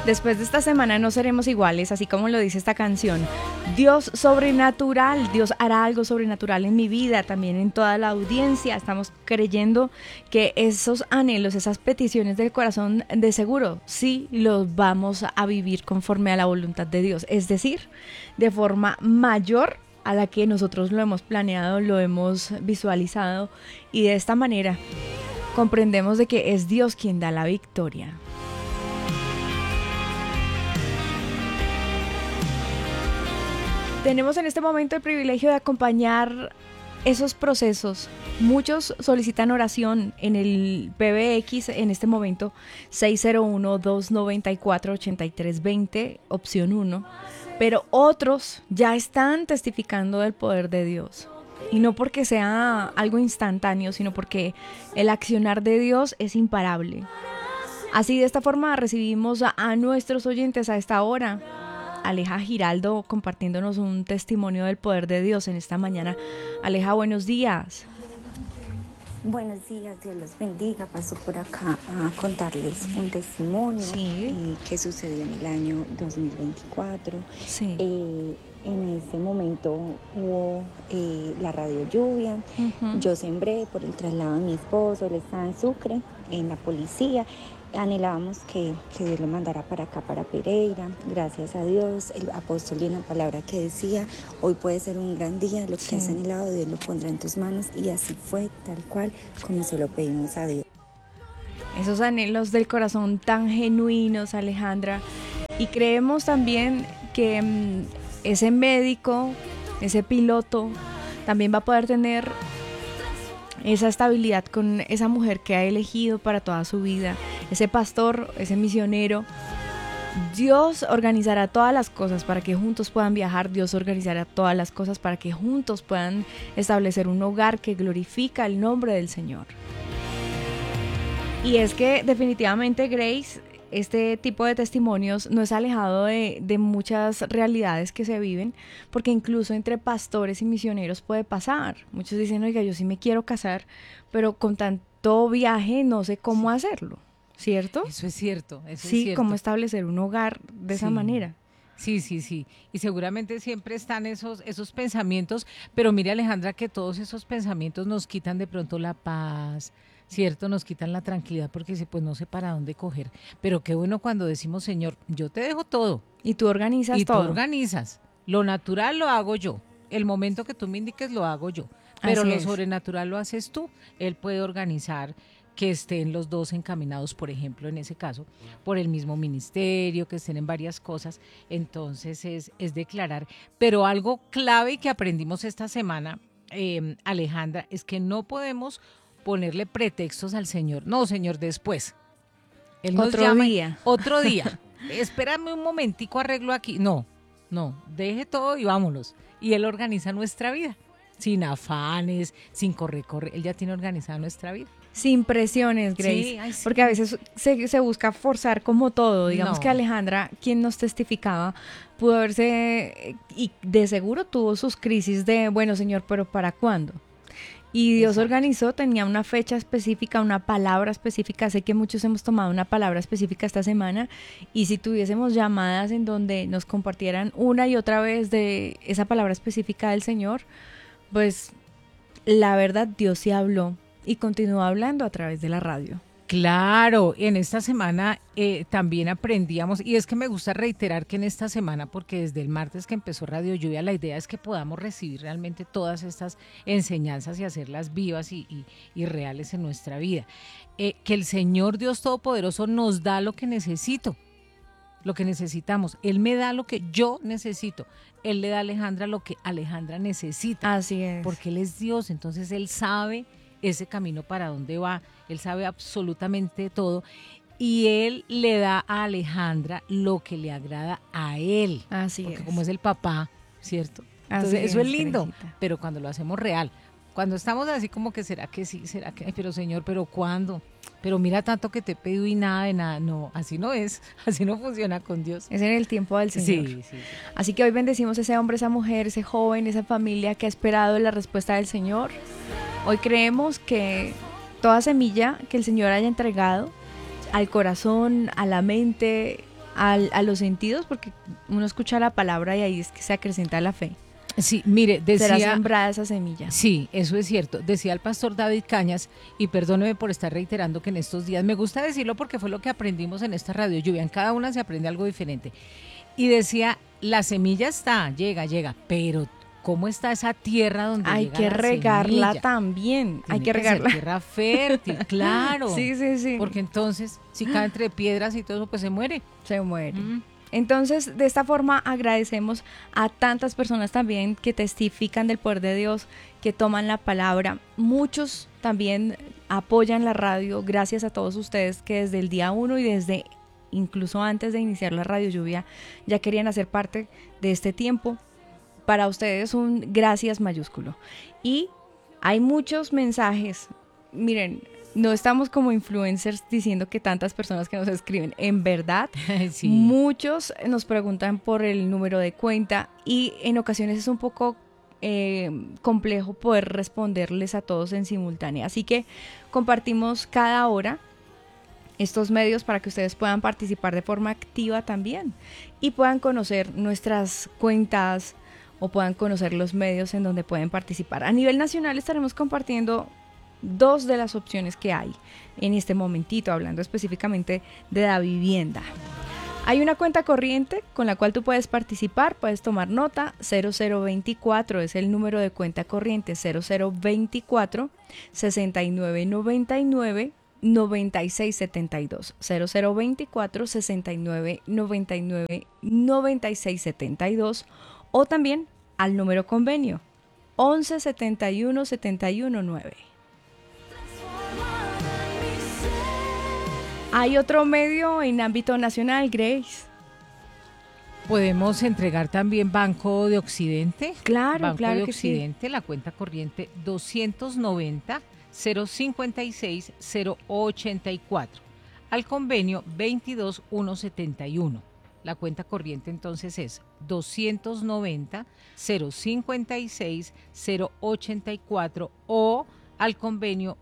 Después de esta semana no seremos iguales, así como lo dice esta canción. Dios sobrenatural, Dios hará algo sobrenatural en mi vida, también en toda la audiencia. Estamos creyendo que esos anhelos, esas peticiones del corazón, de seguro sí los vamos a vivir conforme a la voluntad de Dios. Es decir, de forma mayor a la que nosotros lo hemos planeado, lo hemos visualizado, y de esta manera comprendemos de que es Dios quien da la victoria. Tenemos en este momento el privilegio de acompañar esos procesos. Muchos solicitan oración en el PBX en este momento 601-294-8320, opción 1. Pero otros ya están testificando del poder de Dios. Y no porque sea algo instantáneo, sino porque el accionar de Dios es imparable. Así, de esta forma recibimos a nuestros oyentes a esta hora. Aleja Giraldo compartiéndonos un testimonio del poder de Dios en esta mañana. Aleja, buenos días. Buenos días, Dios los bendiga. Paso por acá a contarles un testimonio que sucedió en el año 2024. Sí. En ese momento hubo la radio lluvia. Yo sembré por el traslado de mi esposo, él estaba en Sucre, en la policía. Anhelábamos que Dios lo mandara para acá, para Pereira. Gracias a Dios, el apóstol dio una palabra que decía: hoy puede ser un gran día, lo que has anhelado, Dios lo pondrá en tus manos. Y así fue, tal cual como se lo pedimos a Dios. Esos anhelos del corazón tan genuinos, Alejandra. Y creemos también que ese médico, ese piloto, también va a poder tener esa estabilidad con esa mujer que ha elegido para toda su vida, ese pastor, ese misionero. Dios organizará todas las cosas para que juntos puedan viajar. Dios organizará todas las cosas para que juntos puedan establecer un hogar que glorifica el nombre del Señor. Y es que definitivamente, Grace, este tipo de testimonios no es alejado de muchas realidades que se viven, porque incluso entre pastores y misioneros puede pasar. Muchos dicen: oiga, yo sí me quiero casar, pero con tanto viaje no sé cómo hacerlo, ¿cierto? Eso es cierto, eso sí, es cierto. Cómo establecer un hogar de esa manera. Sí. Y seguramente siempre están esos pensamientos, pero mire, Alejandra, que todos esos pensamientos nos quitan de pronto la paz, ¿cierto? Nos quitan la tranquilidad porque pues no sé para dónde coger. Pero qué bueno cuando decimos: Señor, yo te dejo todo. Y tú organizas todo. Y tú organizas. Lo natural lo hago yo. El momento que tú me indiques lo hago yo. Pero Así lo es. sobrenatural lo haces tú. Él puede organizar que estén los dos encaminados, por ejemplo, en ese caso, por el mismo ministerio, que estén en varias cosas. Entonces es declarar. Pero algo clave que aprendimos esta semana, Alejandra, es que no podemos ponerle pretextos al Señor. No, Señor, después. Él nos llama otro día. Espérame un momentico, arreglo aquí. No, deje todo y vámonos. Y Él organiza nuestra vida. Sin afanes, sin corre. Él ya tiene organizada nuestra vida. Sin presiones, Grace, sí. Porque a veces se busca forzar como todo. Digamos que Alejandra, quien nos testificaba, pudo verse, y de seguro tuvo sus crisis de: bueno, Señor, pero ¿para cuándo? Y Dios organizó, tenía una fecha específica, una palabra específica. Sé que muchos hemos tomado una palabra específica esta semana, y si tuviésemos llamadas en donde nos compartieran una y otra vez de esa palabra específica del Señor, pues la verdad Dios sí habló y continúa hablando a través de la radio. Claro, en esta semana también aprendíamos, y es que me gusta reiterar que en esta semana, porque desde el martes que empezó Radio Lluvia, la idea es que podamos recibir realmente todas estas enseñanzas y hacerlas vivas y reales en nuestra vida. Que el Señor Dios Todopoderoso nos da lo que necesito, lo que necesitamos. Él me da lo que yo necesito. Él le da a Alejandra lo que Alejandra necesita. Así es. Porque Él es Dios, entonces Él sabe ese camino para dónde va. Él sabe absolutamente todo. Y Él le da a Alejandra lo que le agrada a Él. Así porque es. Como es el papá, ¿cierto? Entonces eso es lindo, Teresita. Pero cuando lo hacemos real. Cuando estamos así como que ¿será que sí? ¿Será que? Ay, pero Señor, ¿pero cuándo? Pero mira tanto que te he pedido y nada de nada. No, así no es. Así no funciona con Dios. Es en el tiempo del Señor. Sí. Así que hoy bendecimos a ese hombre, esa mujer, ese joven, esa familia que ha esperado la respuesta del Señor. Hoy creemos que toda semilla que el Señor haya entregado al corazón, a la mente, a los sentidos, porque uno escucha la palabra y ahí es que se acrecenta la fe. Sí, mire, decía... Será sembrada esa semilla. Sí, eso es cierto. Decía el pastor David Cañas, y perdóneme por estar reiterando que en estos días, me gusta decirlo porque fue lo que aprendimos en esta Radio Lluvia, en cada una se aprende algo diferente. Y decía, la semilla está, llega, pero ¿cómo está esa tierra donde hay llega que la regarla semilla? también, hay Tiene que regarla. ser tierra fértil, claro. Sí. Porque entonces, si cae entre piedras y todo eso, pues se muere. Se muere. Entonces, de esta forma agradecemos a tantas personas también que testifican del poder de Dios, que toman la palabra. Muchos también apoyan la radio, gracias a todos ustedes que desde el día 1 y desde incluso antes de iniciar la Radio Lluvia ya querían hacer parte de este tiempo. Para ustedes un gracias mayúsculo. Y hay muchos mensajes. Miren, no estamos como influencers diciendo que tantas personas que nos escriben. En verdad, sí. Muchos nos preguntan por el número de cuenta y en ocasiones es un poco complejo poder responderles a todos en simultáneo. Así que compartimos cada hora estos medios para que ustedes puedan participar de forma activa también y puedan conocer nuestras cuentas o puedan conocer los medios en donde pueden participar. A nivel nacional estaremos compartiendo 2 de las opciones que hay en este momentito, hablando específicamente de la vivienda. Hay una cuenta corriente con la cual tú puedes participar, puedes tomar nota, 0024 es el número de cuenta corriente, 0024 6999 9672, 0024 6999 9672 o también al número convenio 11 71 71 9. ¿Hay otro medio en ámbito nacional, Grace? Podemos entregar también Banco de Occidente. Claro, Banco claro de que Occidente, sí. La cuenta corriente 290 056 084. Al convenio 22171. La cuenta corriente entonces es 290 056 084 o al convenio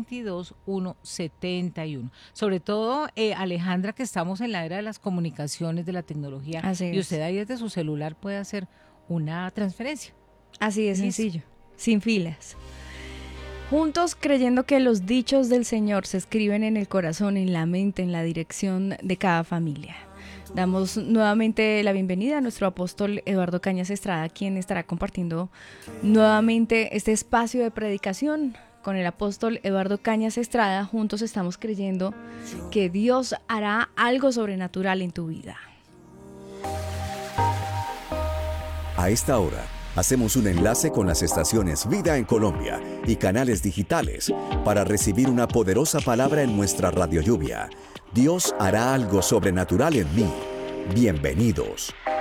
22171. Sobre todo, Alejandra, que estamos en la era de las comunicaciones, de la tecnología, y usted ahí desde su celular puede hacer una transferencia. Así de sencillo, sin filas. Juntos creyendo que los dichos del Señor se escriben en el corazón, en la mente, en la dirección de cada familia. Damos nuevamente la bienvenida a nuestro apóstol Eduardo Cañas Estrada, quien estará compartiendo nuevamente este espacio de predicación con el apóstol Eduardo Cañas Estrada. Juntos estamos creyendo que Dios hará algo sobrenatural en tu vida. A esta hora hacemos un enlace con las estaciones Vida en Colombia y canales digitales para recibir una poderosa palabra en nuestra Radio Lluvia. Dios hará algo sobrenatural en mí. Bienvenidos.